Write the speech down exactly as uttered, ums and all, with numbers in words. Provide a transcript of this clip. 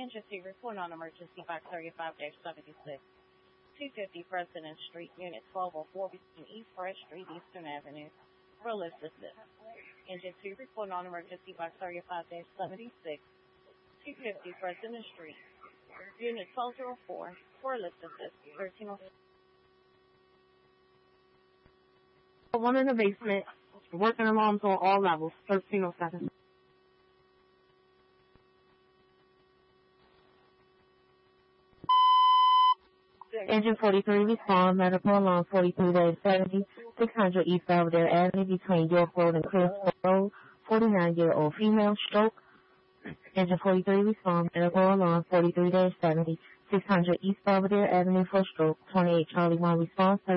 Engine two, report on emergency box thirty-five seventy-six. two fifty President Street, Unit twelve oh four between East Fresh Street, Eastern Avenue. For lift assist. Engine two, report on emergency box thirty-five seventy-six. two fifty President Street, Unit twelve oh four. For lift assist. thirteen oh four. One in the basement. Working alarms on all levels. thirteen oh seven. Engine forty-three, respond. Medical alarm forty-three seventy, six hundred East Belvedere Avenue between York Road and Clearfield Road. forty-nine-year-old female, stroke. Engine forty-three, respond. Medical alarm forty-three seventy, six hundred East Belvedere Avenue for stroke. twenty-eight Charlie one, response.